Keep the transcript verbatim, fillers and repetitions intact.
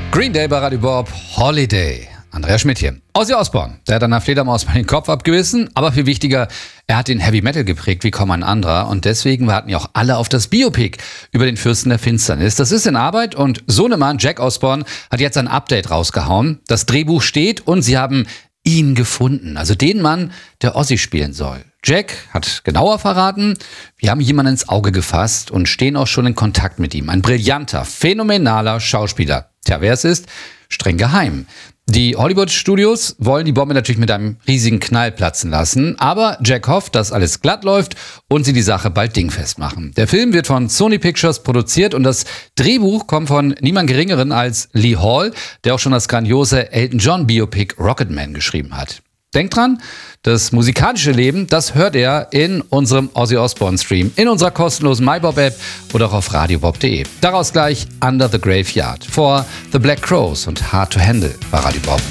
Green Day bei Radio Bob, Holiday. Andreas Schmidt hier. Ozzy Osbourne, der hat einer Fledermaus mal den Kopf abgebissen, aber viel wichtiger, er hat den Heavy Metal geprägt wie kaum ein anderer und deswegen warten ja auch alle auf das Biopic über den Fürsten der Finsternis. Das ist in Arbeit und Sohnemann Jack Osbourne hat jetzt ein Update rausgehauen. Das Drehbuch steht und sie haben ihn gefunden, also den Mann, der Ozzy spielen soll. Jack hat genauer verraten, wir haben jemanden ins Auge gefasst und stehen auch schon in Kontakt mit ihm. Ein brillanter, phänomenaler Schauspieler. Tja, wer es ist? Streng geheim. Die Hollywood-Studios wollen die Bombe natürlich mit einem riesigen Knall platzen lassen, aber Jack hofft, dass alles glatt läuft und sie die Sache bald dingfest machen. Der Film wird von Sony Pictures produziert und das Drehbuch kommt von niemand Geringeren als Lee Hall, der auch schon das grandiose Elton John Biopic Rocketman geschrieben hat. Denkt dran, das musikalische Leben, das hört ihr in unserem Ozzy Osbourne Stream, in unserer kostenlosen MyBob-App oder auch auf radiobob punkt de. Daraus gleich Under the Graveyard, vor The Black Crowes und Hard to Handle bei Radio Bob.